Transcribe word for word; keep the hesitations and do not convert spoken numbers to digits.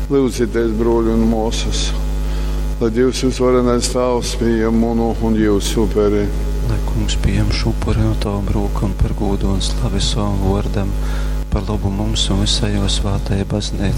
Lūdzieties, broļi un mūsas, lai Dievs jūs varenais tēvs pieņem mono un Dievs uperi. Lai kungs pieņem šo upuri no tavu brūkumu par godu un slavu savam vārdam, par labu mums un visai jau svētajai baznīcai.